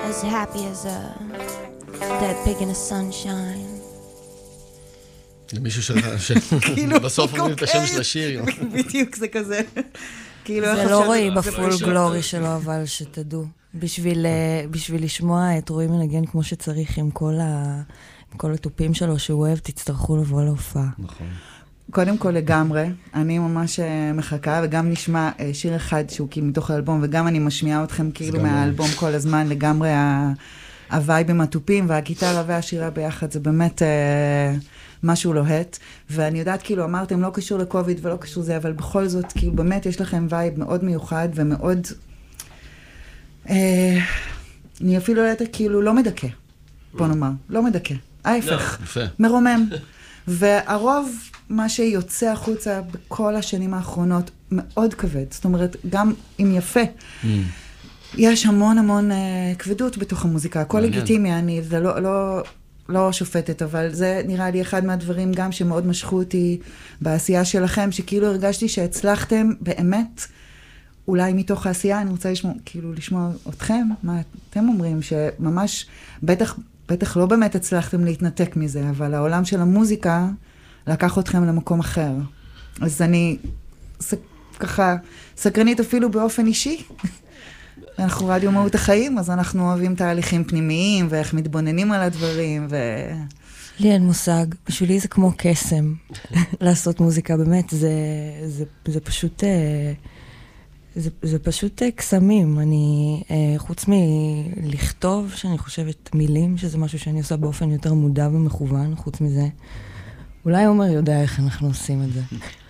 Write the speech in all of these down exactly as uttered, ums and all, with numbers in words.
as happy as a dead pig in the sunshine. למישהו שבסוף אומרים את השם של השיר. בדיוק, זה כזה. זה לא רואים בפול גלורי שלו, אבל שתדעו. בשביל לשמוע את רועי מנגן כמו שצריך עם כל הטופים שלו שהוא אוהב, תצטרכו לבוא להופעה. נכון. קודם כל לגמרי, אני ממש מחכה, וגם נשמע שיר אחד שהוא כאילו מתוך האלבום, וגם אני משמיעה אתכם כאילו מהאלבום כל הזמן, לגמרי הווייב עם הטופים, והגיטרה והשירה ביחד, זה באמת משהו לוהט, ואני יודעת כאילו אמרתם לא קשור לקוביד ולא קשור זה, אבל בכל זאת כאילו באמת יש לכם וייב מאוד מיוחד, ומאוד, אני אפילו לא יודעת כאילו לא מדכא, בוא נאמר, לא מדכא, ההפך, מרומם, והרוב מה שיוצא החוצה בכל השנים האחרונות מאוד כבד, זאת אומרת, גם אם יפה, mm. יש המון המון uh, כבדות בתוך המוזיקה, הכל לגיטימי, אני זה לא, לא, לא שופטת, אבל זה נראה לי אחד מהדברים גם שמאוד משכו אותי בעשייה שלכם, שכאילו הרגשתי שהצלחתם באמת, אולי מתוך העשייה, אני רוצה לשמוע, כאילו לשמוע אתכם, מה אתם אומרים, שממש, בטח, בטח לא באמת הצלחתם להתנתק מזה, אבל העולם של המוזיקה, לקח אתכם למקום אחר. אז אני ס... ככה סקרנית אפילו באופן אישי. אנחנו רדיו מהות החיים, אז אנחנו אוהבים תהליכים פנימיים, ואיך מתבוננים על הדברים, ו... לי אין מושג. בשבילי זה כמו קסם. לעשות מוזיקה, באמת, זה, זה, זה פשוט... זה, זה פשוט קסמים. אני, חוץ מלכתוב, שאני חושבת מילים, שזה משהו שאני עושה באופן יותר מודע ומכוון, חוץ מזה. אולי עומר יודע איך אנחנו עושים את זה.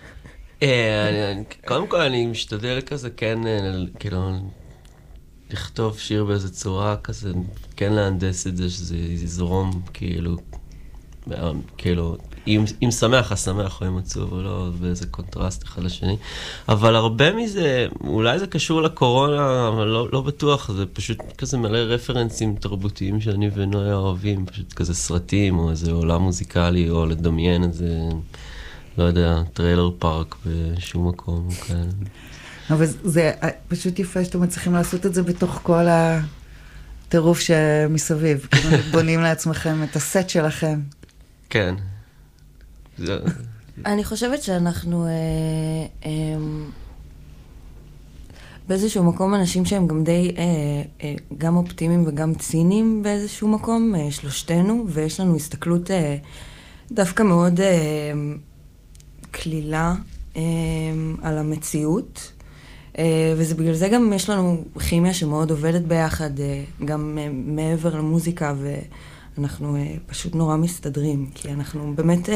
קודם כל אני משתדל כזה, כן, כאילו, לכתוב שיר באיזו צורה כזה, כן להנדס את זה, שזה יזרום, כאילו, כאילו, אם שמח, אז שמח, או אם עצוב, או לא, באיזה קונטרסט אחד לשני. אבל הרבה מזה, אולי זה קשור לקורונה, אבל לא, לא בטוח, זה פשוט כזה מלא רפרנסים תרבותיים שאני ונוי אוהבים, פשוט כזה סרטים, או איזה עולם מוזיקלי, או לדמיין איזה, לא יודע, טריילר פארק בשום מקום, כאלה. אבל זה פשוט יפה שאתם מצליחים לעשות את זה בתוך כל הטירוף שמסביב, כאילו בונים לעצמכם את הסט שלכם. כן. אני חושבת שאנחנו באיזשהו מקום אנשים שהם גם די גם אופטימיים וגם ציניים באיזשהו מקום, שלושתנו, ויש לנו הסתכלות דווקא מאוד כלילה על המציאות, וזה בגלל זה גם יש לנו כימיה שמאוד עובדת ביחד, גם מעבר למוזיקה, ואנחנו פשוט נורא מסתדרים, כי אנחנו באמת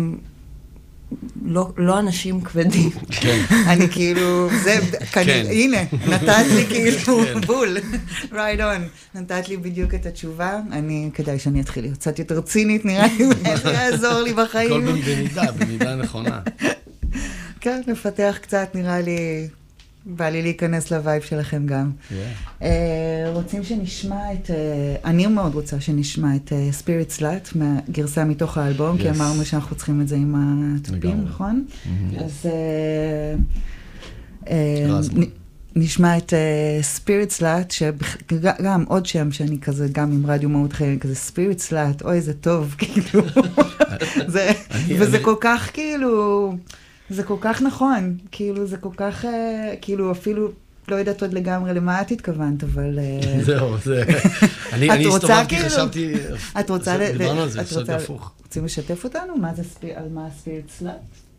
לא, לא אנשים כבדים. כן. אני כאילו, זה, כן. הנה, נתת לי כאילו בול, right on, נתת לי בדיוק את התשובה, אני, כדאי שאני אתחיל להיות קצת יותר צינית, נראה לי, איך יעזור לי בחיים. הכל במידה, במידה נכונה. כן, לפתח קצת, נראה לי, בא לי להיכנס לווייב שלכם גם. Yeah. Uh, רוצים שנשמע את, uh, אני מאוד רוצה שנשמע את uh, Spirit Slut, מהגרסה מתוך האלבום, yes. כי אמרנו שאנחנו צריכים את זה עם הטופים, נכון? Mm-hmm. אז uh, uh, נ, נשמע את uh, Spirit Slut, שגם עוד שם שאני כזה, גם עם רדיו מהות חיים, כזה Spirit Slut, אוי זה טוב, כאילו, זה, וזה כל כך כאילו... זה כל כך נכון, כאילו זה כל כך, כאילו אפילו לא יודעת עוד לגמרי למה את התכוונת, אבל... זהו, זה... אני הסתובבתי, חשבתי... את רוצה... דיברנו על זה, חשבתי הפוך. רוצים לשתף אותנו? על מה הספיריט סלאט?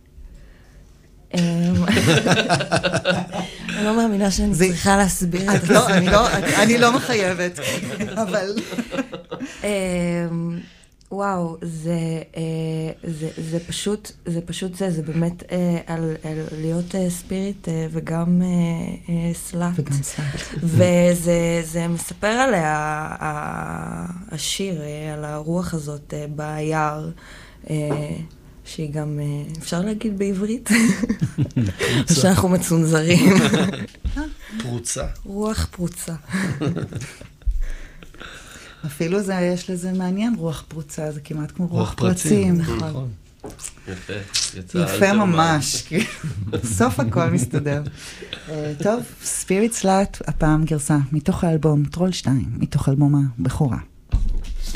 אני לא מאמינה שאני צריכה להסביר את זה. אני לא מחייבת, אבל... וואו, זה, זה, זה פשוט, זה פשוט זה, זה באמת על, על להיות ספיריט וגם סלאט. וגם סלאט. וזה, זה מספר עליה, השיר, על הרוח הזאת ביער, שהיא גם, אפשר להגיד בעברית? שאנחנו מצונזרים. פרוצה. רוח פרוצה. אפילו זה, יש לזה מעניין, רוח פרוצה, זה כמעט כמו רוח פרצים. נכון. יפה, יצא יפה ממש, סוף הכל מסתדר. טוב, ספיריט סלאט, הפעם גרסה מתוך האלבום טרול שתיים, מתוך אלבום הבכורה.